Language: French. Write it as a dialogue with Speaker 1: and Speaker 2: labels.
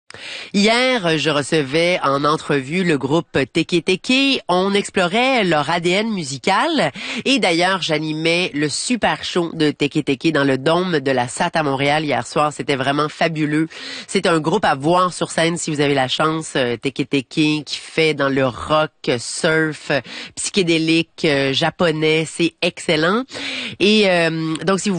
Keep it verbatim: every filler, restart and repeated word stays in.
Speaker 1: Hier, je recevais en entrevue le groupe Teke Teke. On explorait leur A D N musical et d'ailleurs, j'animais le super show de Teke Teke dans le dôme de la S A T à Montréal hier soir. C'était vraiment fabuleux. C'est un groupe à voir sur scène si vous avez la chance. Teke Teke qui fait dans le rock, surf, psychédélique, japonais. C'est excellent. Et euh, donc, si vous